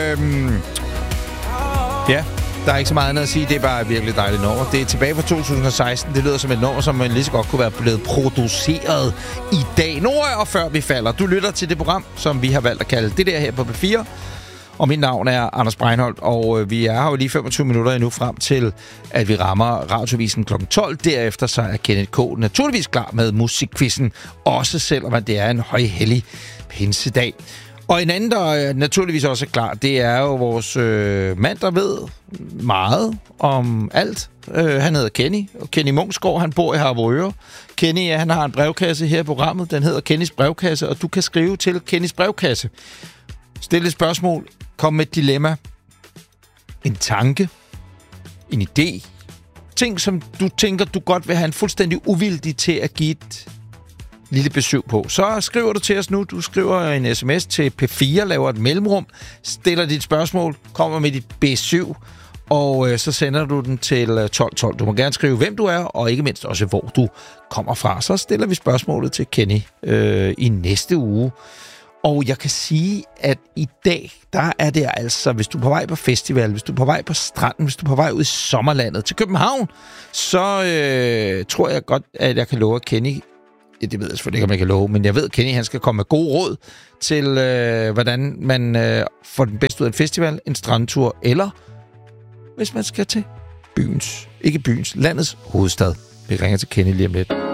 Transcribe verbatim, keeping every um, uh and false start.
øhm, ja, der er ikke så meget andet at sige. Det er bare et virkelig dejligt nummer. Det er tilbage fra to tusind og seksten. Det lyder som et nummer, som man lige så godt kunne være blevet produceret i dag. Nogle år før vi falder. Du lytter til det program, som vi har valgt at kalde det der her på P fire. Og mit navn er Anders Breinholt, og øh, vi er her jo lige femogtyve minutter endnu frem til, at vi rammer Radiovisen klokken tolv. Derefter så er Kenneth K. naturligvis klar med musikquizzen, også selvom det er en højhellig pinsedag. Og en anden, der er naturligvis også er klar, det er jo vores øh, mand, der ved meget om alt. Øh, han hedder Kenny, og Kenny Munksgaard, han bor i Harboøre. Kenny, ja, han har en brevkasse her i programmet, den hedder Kennys brevkasse, og du kan skrive til Kennys brevkasse. Stille et spørgsmål, kom med et dilemma, en tanke, en idé, ting, som du tænker, du godt vil have en fuldstændig uvildig til at give et lille besøg på. Så skriver du til os nu. Du skriver en sms til P fire, laver et mellemrum, stiller dit spørgsmål, kommer med dit besøg, og øh, så sender du den til tolv tolv. Du må gerne skrive, hvem du er, og ikke mindst også, hvor du kommer fra. Så stiller vi spørgsmålet til Kenny øh, i næste uge. Og jeg kan sige, at i dag, der er det altså, hvis du er på vej på festival, hvis du er på vej på stranden, hvis du er på vej ud i sommerlandet til København, så øh, tror jeg godt, at jeg kan love, at Kenny, ja, det ved jeg selvfølgelig ikke, om jeg kan love, men jeg ved, at Kenny, han skal komme med gode råd til, øh, hvordan man øh, får den bedste ud af en festival, en strandtur, eller hvis man skal til byens, ikke byens, landets hovedstad. Vi ringer til Kenny lige om lidt.